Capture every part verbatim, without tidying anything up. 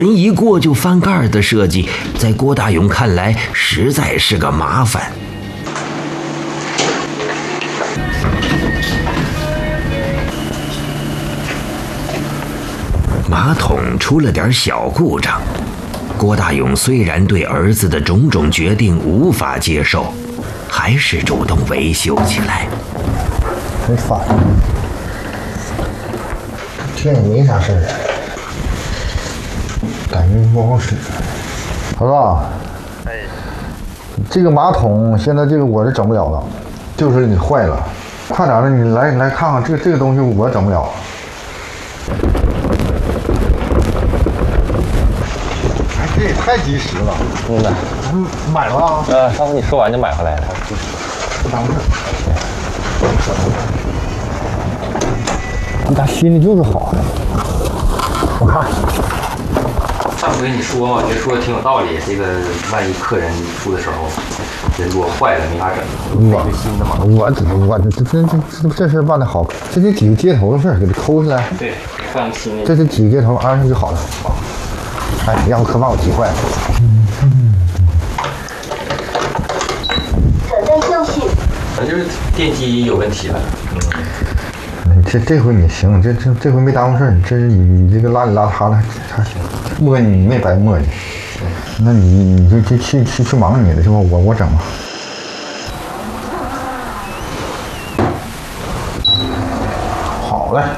人一过就翻盖的设计，在郭大勇看来实在是个麻烦。马桶出了点小故障，郭大勇虽然对儿子的种种决定无法接受，还是主动维修起来。 没反应，这也没啥事儿，感觉不好使。儿子，哎，这个马桶现在这个我是整不了了，就是你坏了，快点的，你来来看看这个这个东西我整不了。哎，这也太及时了。 嗯呐， 嗯，买了啊？ 呃，上次你说完就买回来了。 不耽误事。你咋心里就是好？我看。 上回你说嘛，我觉得说的挺有道理。这个万一客人出的时候，这如果坏了没法整，买个新的嘛。 我我这这这这这事办的好，这得几个接头的事儿，给它抠下来。 对，放新的。 这是几个接头安上就好了。哎，要不可把我急坏了。 等待教训。 反正就是电机有问题了。 嗯。这这回你行，这这这回没耽误事儿。这是你你这个邋里邋遢的，还磨叽你没白磨叽。那你你就去去去去忙你的是吧？我我整吧。好嘞。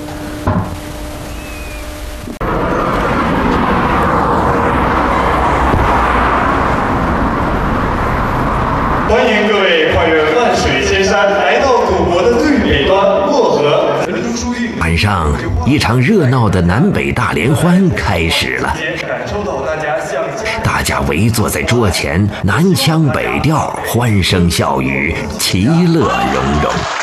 欢迎各位跨越万水千山，来到祖国的最北端漠河。 晚上，一场热闹的南北大联欢开始了。大家围坐在桌前，南腔北调，欢声笑语，其乐融融。